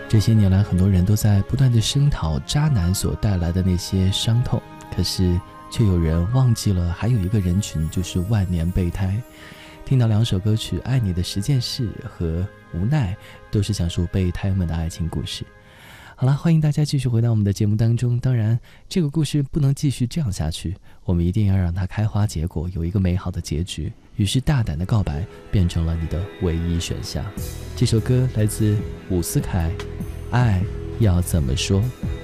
这些年来，很多人都在不断地声讨渣男所带来的那些伤痛，可是却有人忘记了还有一个人群，就是万年备胎。听到两首歌曲《爱你的10件事》和《无奈》，都是讲述备胎们的爱情故事。好了，欢迎大家继续回到我们的节目当中。当然，这个故事不能继续这样下去，我们一定要让它开花结果，有一个美好的结局。于是，大胆的告白变成了你的唯一选项。这首歌来自伍思凯，《爱要怎么说》。